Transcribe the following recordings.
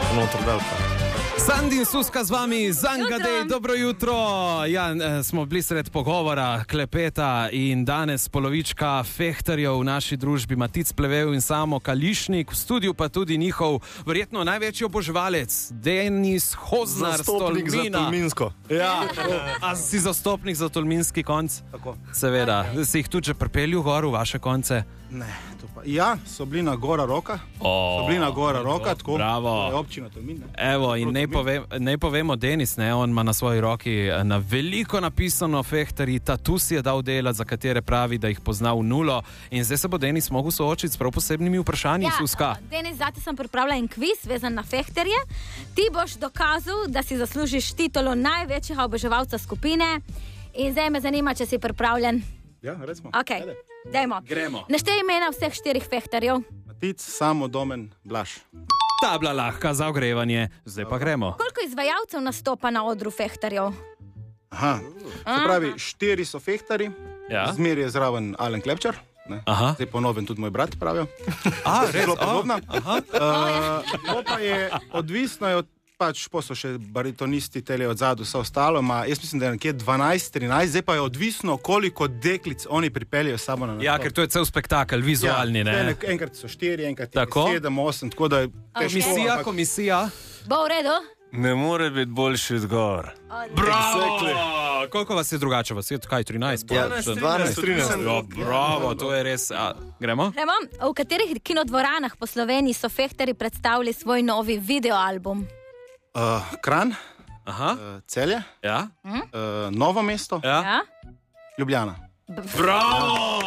notor dal pa. Sandi in Suska z vami, Zangadej, dobro jutro. Ja, smo bili sred pogovora, klepeta in danes polovička fehtarjev v naši družbi, Matic Plevel in Samo Kališnik, v studiu pa tudi njihov verjetno največji oboževalec, Denis Hoznar z Tolmina. Zastopnik za Tolminsko. Ja, a si zastopnik za Tolminski konc? Tako. Seveda, si jih tudi že pripeljal gor v vaše konce? Ne, to pa. Ja, so bili na Gora Roka. Tako. Bravo. To je občina Tolmin. Evo, in naj povemo, Denis, ne, on ima na svoji roki na veliko napisano fehtarji, tatu si je dal delati, za katere pravi, da jih pozna v nulo. In zdaj se bo Denis mogel soočiti s prav posebnimi vprašanji, Suska. Denis, zate sem pripravila en kviz vezan na fehtarje. Ti boš dokazal, da si zaslužiš titulo največjega oboževalca skupine. In zdaj me zanima, če si pripravljen. Ja, recimo. Ok, dajmo. Gremo. Naštej imena vseh 4 fehtarjev. Matic, Samo, Domen, Blaž. Ta bila lahka za ogrevanje, zdaj pa gremo. Koliko izvajalcev nastopa na odru fehtarjev? Aha. Se pravi, 4 so fehtari, Ja. zmer je zraven Alen Klepčar. Ne? Aha. Zdaj ponovim tudi moj brat, pravijo. Res? Zelo podobna. Aha. To pa je odvisno je od pač po so še baritonisti, tele od zadu, vse ostalo, jaz mislim, da je nekje 12-13, zdaj pa je odvisno, koliko deklic oni pripeljejo samo na nastop. Ja, ker to je cel spektakel, vizualni, ne? Enkrat so 4, enkrat je Tako? 7, 8, tako da je težko. Komisija. Bo v redu? Ne more biti boljši odgovor. Bravo! Koliko vas je drugače? Vas je kaj, 13? Ja, 12-13. Ja, bravo, to je res. Gremo? Gremo. V katerih kinodvoranah po Sloveniji so fehtari predstavili svoj novi videoalbum? Kranj, Aha. Celje, Ja? Novo mesto, Ja? Ja? Ljubljana. Bravo!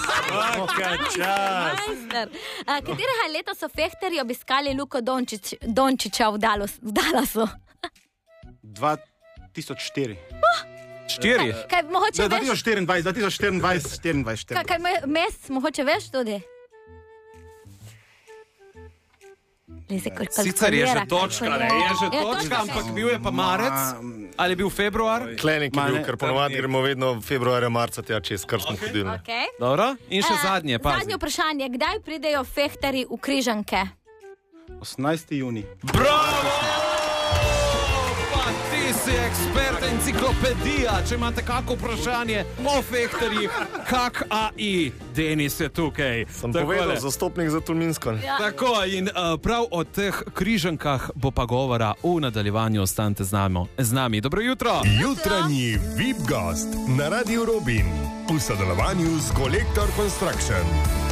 Majster. Katerega leta so fehtari obiskali Luko Dončića v Dallasu? 2004. 4. Kaj mogoče veš? 2024. Kaj mesec mogoče veš tudi? Sicer je že točka, ne? Je že točka, ampak bil je pa marec. Ali je bil februar? Klenik je bil, ker ponovadi gremo vedno februarja, marca tja čez, kar smo hodili. Okay. Dobro. In še zadnje, pazi. Zadnje vprašanje. Kdaj pridejo fehtari v Križanke? 18. juni. Bravo! Pa ti si ekspert, enciklopedija. Če imate kako vprašanje o fehtarjih, kak AI, Denis je tukaj. Sem povedal, zastopnik za Tolminsko. Ja. Tako, in prav o teh križankah bo pa govora v nadaljevanju. Ostanite z nami. Dobro jutro. Jutranji VIP gost na Radiu Robin v sodelovanju z Collector Construction.